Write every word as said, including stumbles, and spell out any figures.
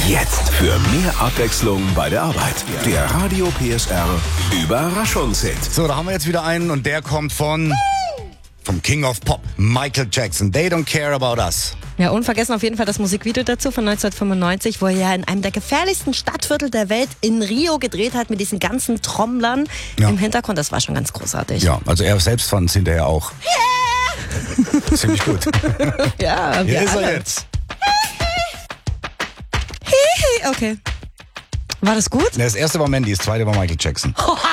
Jetzt für mehr Abwechslung bei der Arbeit. Der Radio P S R Überraschungshit. So, da haben wir jetzt wieder einen und der kommt von vom King of Pop, Michael Jackson. They don't care about us. Ja, unvergessen auf jeden Fall das Musikvideo dazu von neunzehnhundertfünfundneunzig, wo er ja in einem der gefährlichsten Stadtviertel der Welt in Rio gedreht hat mit diesen ganzen Trommlern Ja. im Hintergrund. Das war schon ganz großartig. Ja, also er selbst fand es hinterher auch yeah! ziemlich gut. Ja, Hier wir ist er alle. jetzt. Okay. War das gut? Das erste war Mandy, das zweite war Michael Jackson.